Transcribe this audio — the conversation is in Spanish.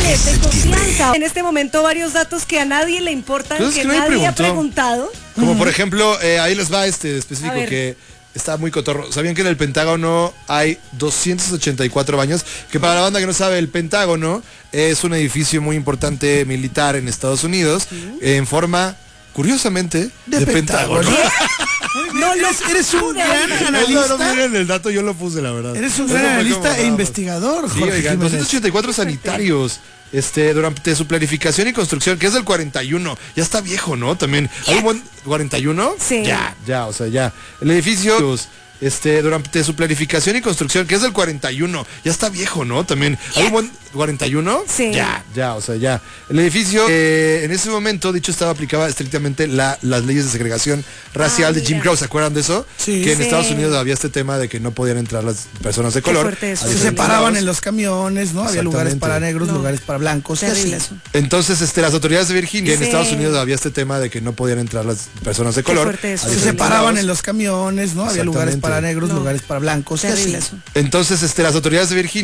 de confianza. En este momento varios datos que a nadie le importan, que nadie ha preguntado. Como por ejemplo, ahí les va específico que está muy cotorro. ¿Sabían que en el Pentágono hay 284 baños? Que para la banda que no sabe, el Pentágono es un edificio muy importante militar en Estados Unidos, en forma, curiosamente, de Pentágono. No, eres un gran analista. No miren el dato, yo lo puse, la verdad. Eres un gran analista e investigador, Sí, Jorge oigan, Jiménez. 284 sanitarios. Durante su planificación y construcción, que es del 41, ya está viejo, ¿no? También, ¿hay un buen 41? Sí. Ya, o sea, ya. El edificio, durante su planificación y construcción, que es del 41, ya está viejo, ¿no? También, ¿hay un buen 41? Sí. Ya, o sea, ya. El edificio, en ese momento, dicho estado, aplicaba estrictamente las leyes de segregación racial de Jim Crow, ¿se acuerdan de eso? Sí. Que en Estados Unidos había este tema de que no podían entrar las personas de color. fuerte eso. Se separaban en los camiones, ¿no? Había lugares Exactamente. para negros, lugares para blancos. Terrible y así. eso. Entonces, las autoridades de Virginia, en Sí. Estados Unidos había este tema de que no podían entrar las personas de color. fuerte eso. a Se diferentes separaban lados. en los camiones, ¿no? Había lugares Exactamente. para negros, lugares para blancos. y Terrible así. eso. Entonces, las autoridades de Virginia